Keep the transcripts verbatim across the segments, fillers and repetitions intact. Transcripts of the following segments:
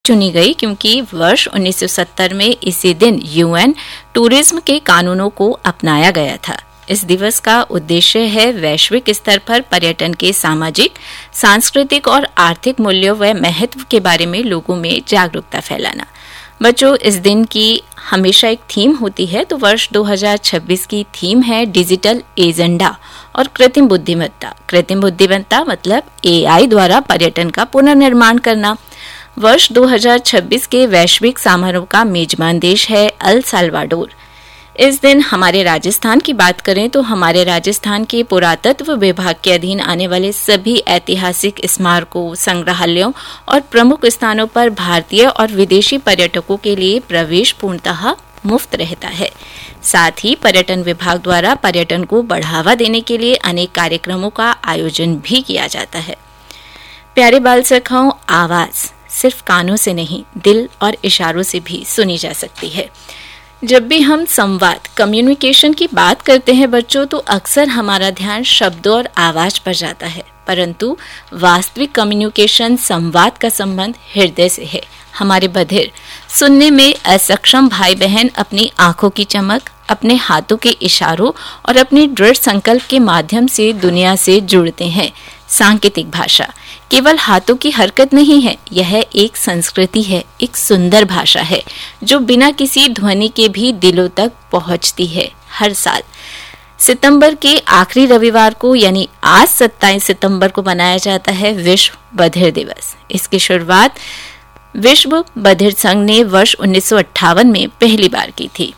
चुनी गई क्योंकि वर्ष उन्नीस सौ सत्तर में इसी दिन यूएन टूरिज्म के कानूनों को अपनाया गया था। इस दिवस का उद्देश्य है वैश्विक स्तर पर पर्यटन के सामाजिक, सांस्कृतिक और आर्थिक मूल्यों व महत्व के बारे में लोगों में जागरूकता फैलाना। बच्चों, इस दिन की हमेशा एक थीम होती है, तो वर्ष दो हज़ार छब्बीस की थीम है डिजिटल एजेंडा और कृत्रिम बुद्धिमत्ता। कृत्रिम बुद्धिमत्ता मतलब एआई द्वारा पर्यटन का पुनर्निर्माण करना। वर्ष दो हज़ार छब्बीस के वैश्विक समारोह का मेजबान देश है अल साल्वाडोर। इस दिन हमारे राजस्थान की बात करें तो हमारे राजस्थान के पुरातत्व विभाग के अधीन आने वाले सभी ऐतिहासिक स्मारकों, संग्रहालयों और प्रमुख स्थानों पर भारतीय और विदेशी पर्यटकों के लिए प्रवेश पूर्णतः मुफ्त रहता है। साथ ही पर्यटन विभाग द्वारा पर्यटन को बढ़ावा देने के लिए अनेक कार्यक्रमों का आयोजन भी किया जाता है। प्यारे बाल सखाओं, आवाज सिर्फ कानों से नहीं, दिल और इशारों से भी सुनी जा सकती है। जब भी हम संवाद, कम्युनिकेशन की बात करते हैं बच्चों, तो अक्सर हमारा ध्यान शब्दों और आवाज पर जाता है, परंतु वास्तविक कम्युनिकेशन, संवाद का संबंध हृदय से है। हमारे बधिर, सुनने में असक्षम भाई बहन अपनी आंखों की चमक, अपने हाथों के इशारों और अपने दृढ़ संकल्प के माध्यम से दुनिया से जुड़ते हैं। सांकेतिक भाषा केवल हाथों की हरकत नहीं है, यह एक संस्कृति है, एक सुंदर भाषा है जो बिना किसी ध्वनि के भी दिलों तक पहुंचती है। हर साल सितंबर के आखिरी रविवार को यानी आज सत्ताईस सितंबर को मनाया जाता है विश्व बधिर दिवस। इसकी शुरुआत विश्व बधिर संघ ने वर्ष उन्नीस सौ अट्ठावन में पहली बार की थी।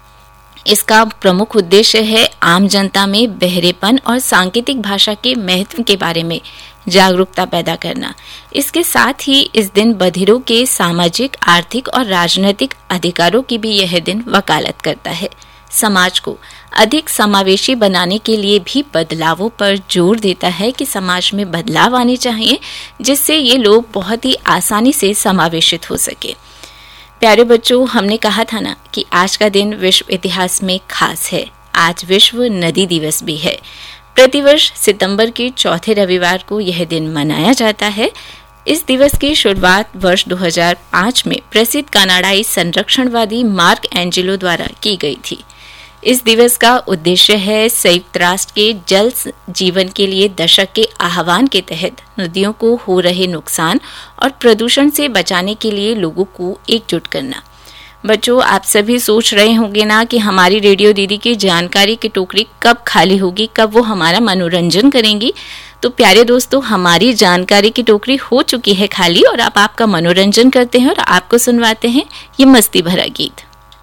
इसका प्रमुख उद्देश्य है आम जनता में बहरेपन और सांकेतिक भाषा के महत्व के बारे में जागरूकता पैदा करना। इसके साथ ही इस दिन बधिरों के सामाजिक, आर्थिक और राजनीतिक अधिकारों की भी यह दिन वकालत करता है। समाज को अधिक समावेशी बनाने के लिए भी बदलावों पर जोर देता है कि समाज में बदलाव आने चाहिए, जिससे ये लोग बहुत ही आसानी से समावेशित हो सके। प्यारे बच्चों, हमने कहा था ना कि आज का दिन विश्व इतिहास में खास है। आज विश्व नदी दिवस भी है। प्रतिवर्ष सितंबर के चौथे रविवार को यह दिन मनाया जाता है। इस दिवस की शुरुआत वर्ष दो हज़ार पाँच में प्रसिद्ध कनाडाई संरक्षणवादी मार्क एंजेलो द्वारा की गई थी। इस दिवस का उद्देश्य है संयुक्त राष्ट्र के जल जीवन के लिए दशक के आह्वान के तहत नदियों को हो रहे नुकसान और प्रदूषण से बचाने के लिए लोगों को एकजुट करना। बच्चों, आप सभी सोच रहे होंगे ना कि हमारी रेडियो दीदी की जानकारी की टोकरी कब खाली होगी, कब वो हमारा मनोरंजन करेंगी। तो प्यारे दोस्तों, हमारी जानकारी की टोकरी हो चुकी है खाली और आप आपका मनोरंजन करते हैं और आपको सुनवाते हैं ये मस्ती भरा गीत।